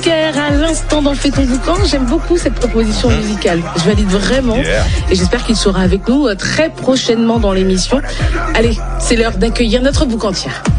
À l'instant dans Fais ton boucan, j'aime beaucoup cette proposition musicale. Je valide vraiment et j'espère qu'il sera avec nous très prochainement dans l'émission. Allez, c'est l'heure d'accueillir notre boucantière.